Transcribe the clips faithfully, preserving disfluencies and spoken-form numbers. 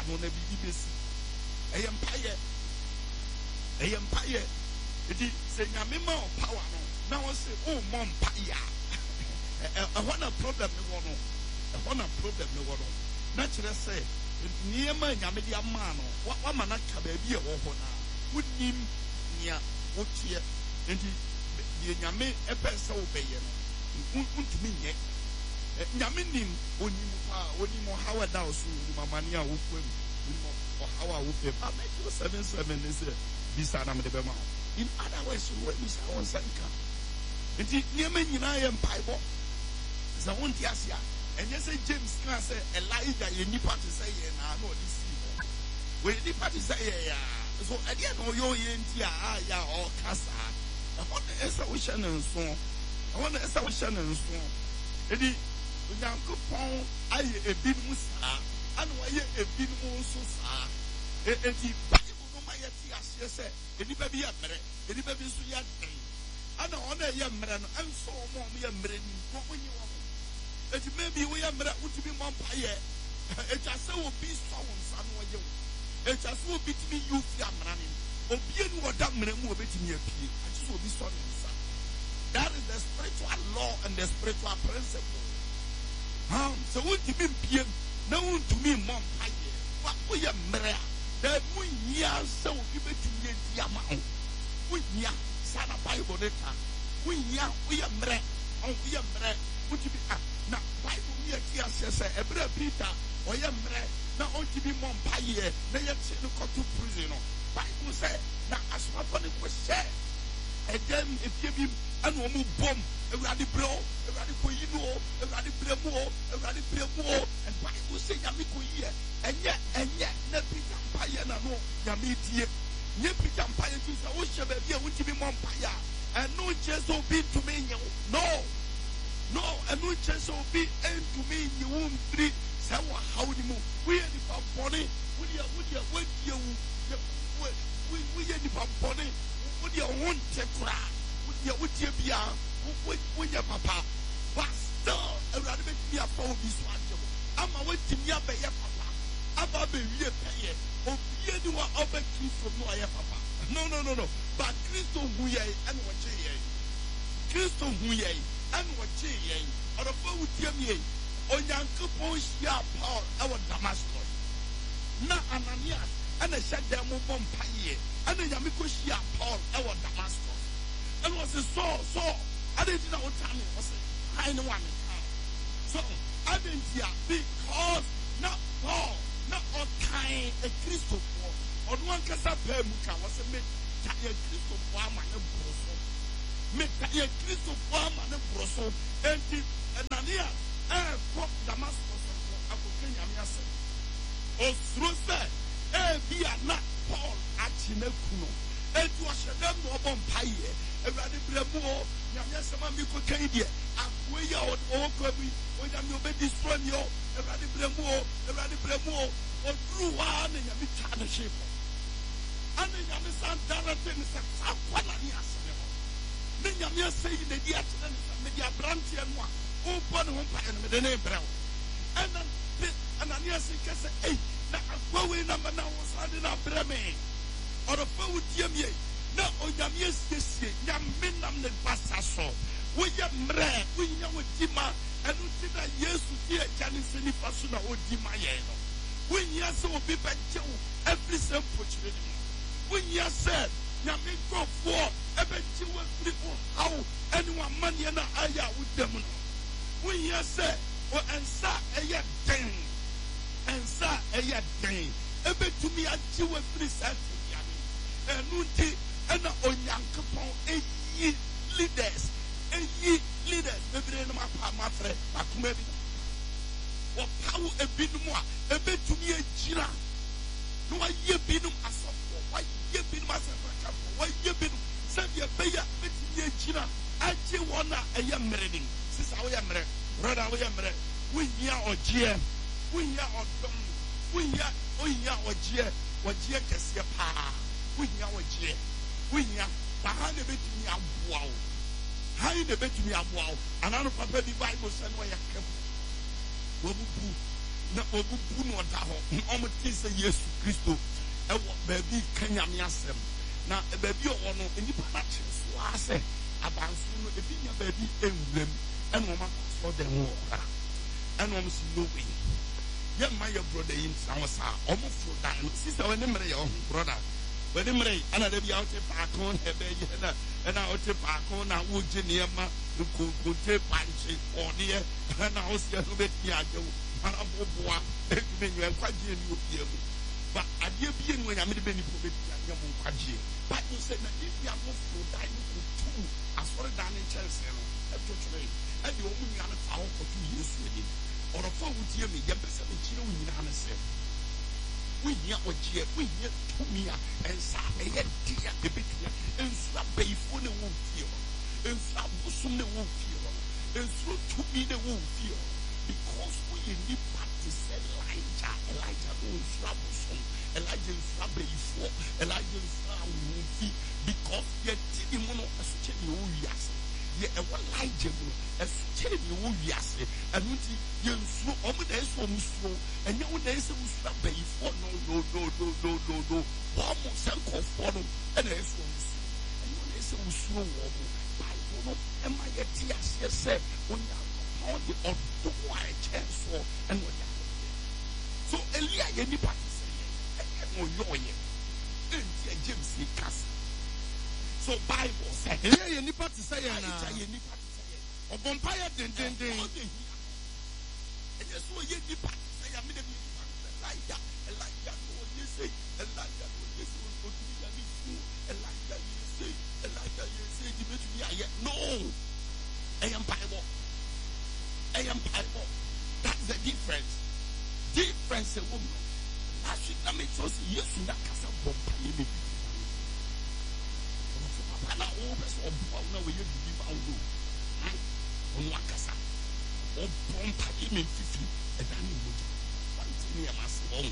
no na bibi besi e empire e empire edi se nyame ma o power no na wo se o mo empire e what a problem me wo no e what a problem me wo no na kire se niema nyame dia ma no wa ma na ka ba bi e wo ho na wonim nia wo tie enti ye nyame e pese wo beye no untumi nye nyame nim onim pa onim hawa da osu onim amane a wo kwam onim o hawa wo fe ba make you seven seven is bisa na me de be ma in other words wo bisa won sanka enti niema nyina ye mpaibo za won ti asia enye se James kan say Elijah ye nipa to say ye na no di see we nipa to say ye ya so ade no yo ye nti a ya o kasa e ho na esa wo hye ne nso e ho na esa wo hye ne nso edi Onyankopon aye ebinom saa ana wa ye ebinom nso saa edi Bible no ma ye ti ase se enipa bi ya mere enipa bi nso ya den ana ona ye mere no enso mo mo ye mere ni ko onyi wo eti maybe we are mere utimi mompaye eja se obi so won sa no ye wo eja se obi timi youth ya mere ni obi enu oda mere mu obetimi apie aji so obi so nsa. That is the spiritual law and the spiritual principle. Um, so what do you mean? No one to me, mom. What we are mere. The munya so you bet me the amount. We nya sana Bible neka. We nya we are mere. Oh, we are mere. What you be now? Bible me here says Ebra Peter. Oh, you are mere. Now on to be mom paye. Now you see no go to prison. Bible say now as what for the question. And then if you be and one more bomb, everybody blow, everybody for you know, everybody play more, everybody play more, and Bible say Yamiko here, and yet, and yet, Nepi Empire, no, Yamiti, Nepi Empire, I wish I be able to be Mompire, and no chance will be to me, no, no, and no chance will be end to me, you won't be, someone how you move, we are the Pamponi, we are, we are, we are, we we are the Pamponi, we are one Tekra. Ya wutie bia wo ya papa pastor awurade be bia pa obi so ajo ama wetimi abeye papa aba be wie peye obi eni wa oba Kristo no aye papa no no no no but Kristo hu ye and wo che ye Kristo hu ye and wo che ye orofo wutie mi Onyankopon hia Paul ewo Damascus na Ananias ana hyada mo bompaye ana nyame ko hia Paul ewo Damascus. And was a so so I didn't know what time it was. I know one. So I didn't hear because not Paul, not all kind a Christopher or one Casa Permuka was a mid Taya Christopher man and Brosso. Mid Taya Christopher man and Brosso and the Anania and Pop Damascus of Kenya. Oh, through that, eh, we are not Paul at Chinekuno. And you are them no bompaye. Everybody blemo. Nyamya sama mi ko kaidie. Akweya o o kwabi. O nyamya be destroy yo. Everybody blemo. Everybody blemo. O druwa na nyamya tana shepo. Ane nyamya san darate ni sa akwana ni asene. Ne nyamya say ne dia tena ni sa media branch ya nwa. O bon ho pa en me de ne brew. And then Ananias say kase eh na akwawe na mana wo sa de na breme. Or a food yamie, no, or Yamies, Yaminam the Bassaso. We are mre, we know what Dima, and we did a yes to hear Janis and Fasuna or Dimayeno. When yes, will be back to every simple children. When yes said, Yamin go for a bet you will people how anyone money and aya with them. When yes said, or and sa a yet thing, and sa a yet thing, a bet to me at you with three cents. And Nunti and Onyankopon, a ye leaders, a ye leaders, maybe in my friend, Makumebi. What power a bit more, a bit to me a Gina. No, I ye binum as of why ye bin myself, why ye bin, send your bayer, bit me a Gina. I see one a young marrying, since I am married, brother, we are married. We hear or G M, we hear or Dom, we hear, we hear or G M, or G M can see a pa. We know what ye, we know, behind the bit me a wow. High the bit me a wow. And I don't know the Bible said why you kept Wabu, na obu bu no da ho omo ti se Yesu Kristo e wo baabi kanyame asem na baabi o no enipa na che so ase abanso no ebi nya baabi enwuram ene o ma so dem wo kra ene o mo si no way ye ma ye brother yin san sa o mo fro dan sister we ne mere ye o brother we ne mere ana da bi out pa kon e be ye na ena o te pa kon na wo je ne ma ko ko te panche o de na o si no be ti ajewo ana boboa e me nyu enkwaje ni obi emu ba ade bi enu nya me de be ni po be ti anya mo nkwaje but you say na if you are not for die you to as for that in Chelsea no e to tire e de o mu nya na fa ho ko tu Yesu edi oro fa wo tie me ye pese me kire wo nyina na se wo nya oje wo nya to mi a ensa e ye dia e be dia ensu abaifo ne wo fie ho ensu abusum ne wo fie ho ensu to mi ne wo fie ho because we need practice Elijah Elijah no ensu Elijah is abaifo Elijah is awufi because ye ti mo no asoche ne wo wiase ye e wa Elijah mo asoche ne wo wiase anu ti ye nsu o mo da eso mo so enye wo da eso mo so abaifo no no no no no no no wa mo sanko fo no e na eso mo so enye wo da eso mo so wo mo Bible no e ma ye ti ase se onya all the other white so and what so Elia ye ni party say mo yo ye e James ni cast so Bible say Elia ye ni party say na ye ni party say obompire den den den e just so ye ni party say me de Elijah Elijah no ye say Elijah no ye say o ti ya ni fu Elijah ye say Elijah ye say di me tu ya no I am Bible I am Bible. That's the difference. Difference a woman. Last week, I made sure yes, you not cast a bomb. Papa, now always or bomb. Now we have to give out. On one cassa. Or bomb, him in fifty. And then you would. One thing I must own.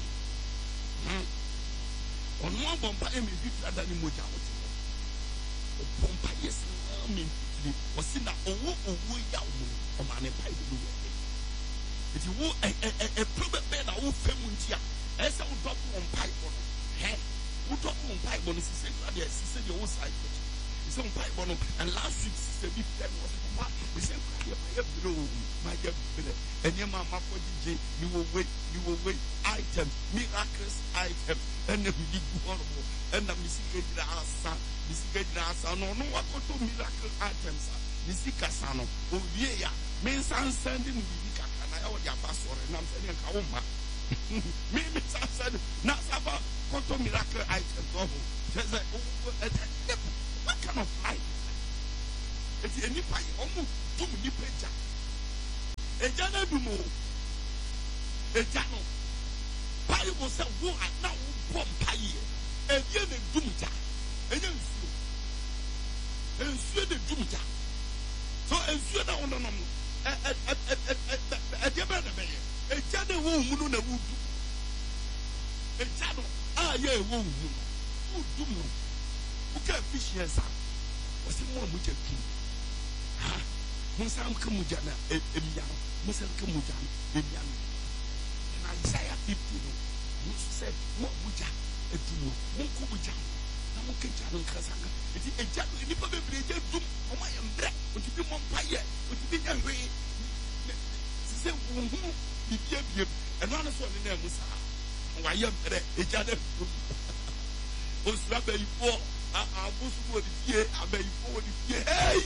On one bomb, him in fifty. And then you would. Or bomb, yes, I mean. Was in that oh oh yeah oh man a pipe do it you a a problem bed a wo femuntia e se wo drop on pipe no he wo drop on pipe no si say there si say the whole side you say on pipe no and last week say be plan was what we say ya ya bro my ya bro and your mama for G you will wait you will wait item miraculous item and the big horrible and the missing asa missing asa no no what to miracle items missing casano oh yeah me san sending me kakana ya odia pastor na am sending ka wo ma me me san send na saba to miracle items oh just what kind of life if any pay omu to me ni peja eja na du mo eja no Bible say wo na wo bom paye ebie na dumja enye nsuo nsuo de dumja so nsuo na wono no e e e e de be na be eja na wo mu no na wo du eja no a ye wo mu wo du no wo ka efficiency wo se mo mu je tu ha mo sam ka mu ja na emia mo sam ka mu ja na emia na Isaiah fifty no mo se mo mu ja eduno mo ko mu ja na mo kenja no nkasanga eti eja no ni pa bebre eja dum o ma yembre o ti bi mo mpaye o ti bi nya hwe si se wo hu bi bia bia eno ana so ne na mu sa wa yembre eja da o sura ba ifo a abusu wo di fie abaifo wo di fie hey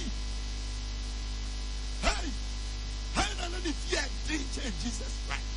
hey hey na na di fie din Jesus Christ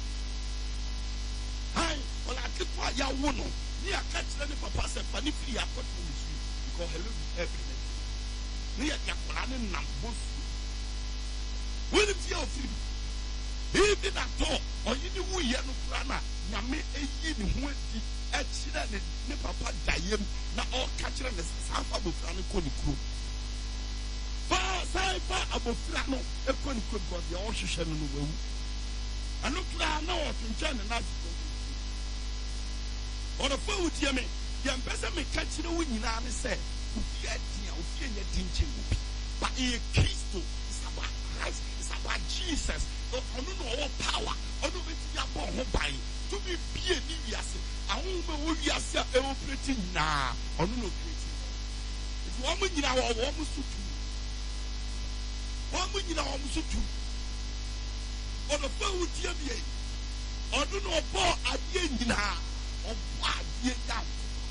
hey ola kitwa ya wo no ni akachira ni papa se fa ni free akot ni su because hello every ni ya yakola ni nambo su when if you are free even at all or you ni wo ye no kura na nyame eyi ni ho adi achira ni ni papa dayem na all kachira ni safa bofra ni ko ni kuro fa sai fa abofra no e ko ni kuro because ya o hwehwe no no wawu anu kura na o twentwa ni na or the food here me, the ambassador may catch you when you are said, Fear, fear, but in Christ is about Christ, it's about Jesus. No power, ɔno bɛti yabɔ ho ban tumi bie ni wiase ahoma wo wiase a ɛwɔ preti nyinaa ɔno no preti nti wɔn nyinaa wɔ wɔn so tu wɔn nyinaa wɔn so tu ɔno fa wo tie bie ɔno no ɔbɔ adeɛ nyinaa ɔbɔ adeɛ yam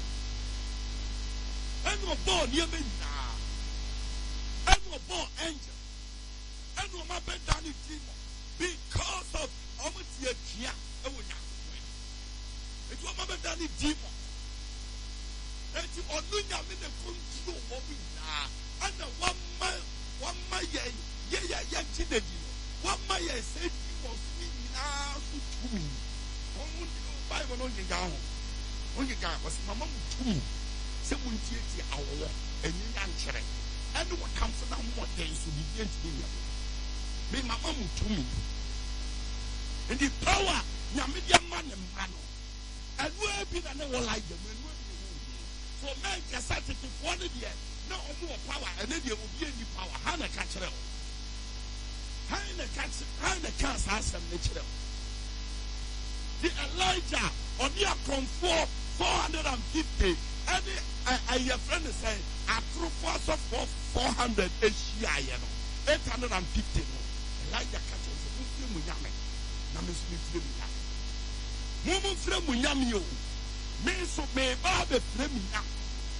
ɛna ɔbɔ nneɛma nyinaa ɛna ɔbɔ angel ɛna ɔma bɛda ne demon because of ɔmo tie tia ɛwɔ nya eti ɔma bɛda ne demon eti ɔno nyame ne control wɔn nyinaa ɛna wɔma wɔma yɛn yɛ yɛ yɛ gyi na di no wɔma yɛn sɛ demons ne nyinaa so tumi ɔmo bible no nyinga ho onyinga wɔsi mama mo tumi sɛ mo ntie tie awɔwɔ ɛnyɛ nya nkyerɛ ɛne wɔkamfo na mmɔden so biribi ntumi nyɛ me mama mo tumi nti power nyame de ama ne mma no ɛno abi na ne wɔ la yɛ mu ɛno abi ne wɔ so men kɛsɛ tetefoɔ no deɛ na ɔmo wɔ power ɛne deɛ obi ani power ha na ka kyerɛ wo ha na ka ha na ka saa asɛm ne kyerɛ wo the Elijah ɔde akɔmfoɔ four hundred fifty ɛne ɛyɛ frɛ ne sɛ atorofoɔ asɔfoɔ four hundred ahyiaeɛ no eight hundred fifty no Elijah ka kyerɛ sɛ mofrɛ mu nyame na me nso mefrɛ mu nyame mo mofrɛ mu nyame o me nso meba bɛfrɛ mu nyame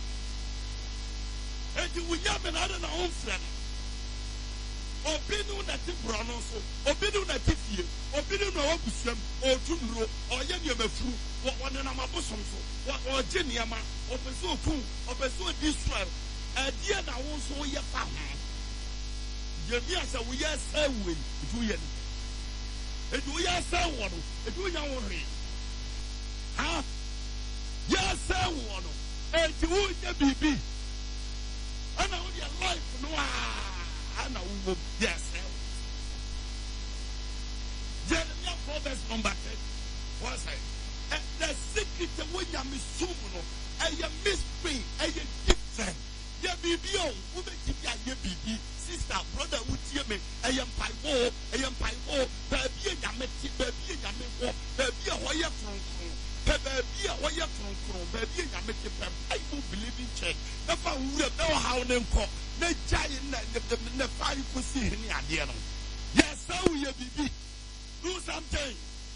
enti wo nyame na ade na womfrɛ no obi no na te borɔ no so obi no na te fie obi no na wabusuam ɔtu nnuro ɔyɛ nneɛma furu wɔnenam abosom so ɔgye nneɛma ɔpɛ sɛ ɔkum ɔpɛ sɛ ɔdi Israel ɛdeɛ na wo nso woyɛ fa ho yɛbi a sɛ woyɛ sɛ wei ɛti woyɛ no ɛti woyɛ sɛ wɔ no ɛti wonya wo hwee ha yɛ sɛ wɔ no ɛti wonya biribi ɛna wodeɛ life no a ana wo yes Jeremiah four verse number ten what's that the secret of when you assume no a mystery a different ya bibi o wo be ti ya ye bibi sister brother wo tie me a yam paiwo a yam paiwo ba bi ya me ti ba bi ya me wo ba bi a ho ye kronkron ba bi a ho ye kronkron ba bi ya me ti ba I do believe in church na fa wura be wo hawo ne nko na jai na na fari ko si ni ade no yes how you bibi do something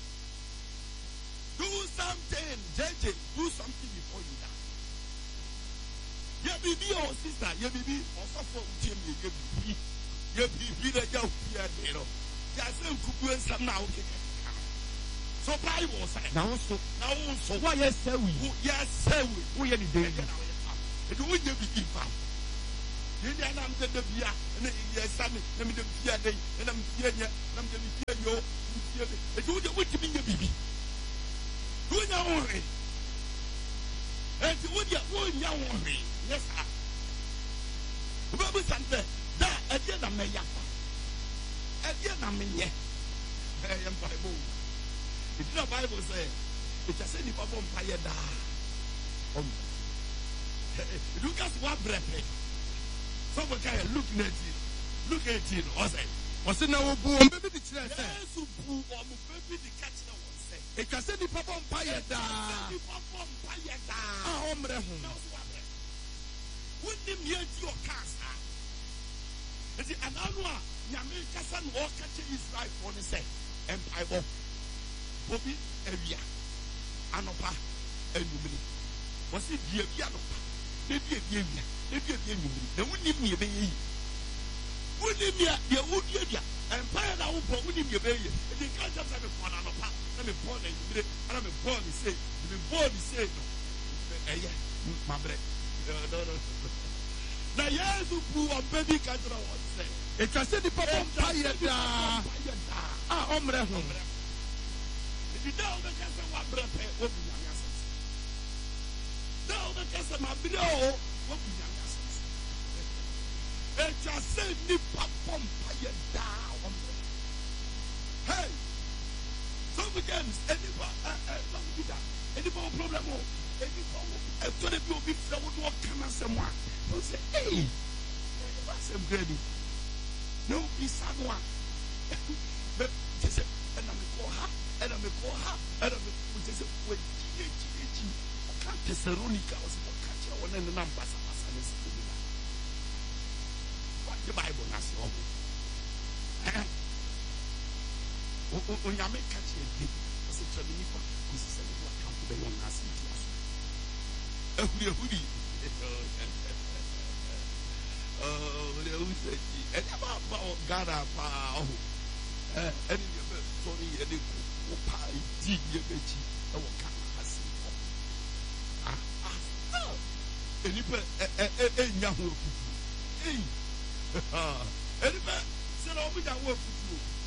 do something jj do something before you die ya bibi o sister ya bibi o so for utie me ya bibi ya bibi na ja ofia de no ya se nkubu ensam na oke so bible say na wo so na wo so wa yes we yes we wo ye ni dey e do wo je bibi fa yɛn na am de bia na yɛ sami na me de bia dai na me bia nya na me de bia yo bia de e do wo timi nya bibi wo nya wo re e ti wo dia wo nya wo re yes ah wo ba sante da e dia na me ya e dia na me nye e yam bible it the bible say it just say ni papa mpa ye da om Lucas wa brepe someone can look at it. Look at it. What's it? What's it now? Boom, baby, the children. Yes, boom, baby, the catch now. Say, it can say the papa umpire da. The papa umpire da. Ah, hombre, home. When the meet your casa, and the another, Yamil Cassan walk at Israel for the same. And I walk. Bobby, Evia, Anopa, and Yumini. Was it dear Yanopa? Maybe a dear. Maybe a dear Yumini. They wouldn't give me a baby. Wouldn't me a wood year. And Paya now won't give me a baby. And they can't just have a fun on a path. I'm a born and I'm a born, he said. The born, he said, yeah, my bread. No, no, no. Now, yes, who are baby can't say. It can say the papa Paya da. Ah, hombre, hombre. If you don't, the castle will break over your assets. No, the castle, my video, what be your assets? It just said the papa Paya down. Hey, so again, anybody, anybody problem, anybody, if you will be flowed, what can I say? You say, hey, what's a granny? No, be someone. But just and I'm going, ɛna me kɔ ha ɛna me kɔ sɛ wɔ gye gye gye ɔka Thessalonica ɔsɛ ɔka kyerɛ wɔn ne nam basa basa ne sɛ bi na the Bible na se ɔho ɛn o o onyame ka kyerɛ bi ɔsɛ kyerɛ me nipa ɔsɛ sɛ ne wa kampo bɛ wɔn ase ti aso ehuri ehuri oh the usage ɛna ba ba Ghana pa ɔho ɛ ɛni yɛ bɛ sɔre yɛ ne ko o pa di yɛ bɛ kyi ɛwɔ Ghana ase ah ah enipa ɛ ɛ ɛ nya ho fufu ɛyi ɛni bɛ sɛ na ɔmo nya ho fufu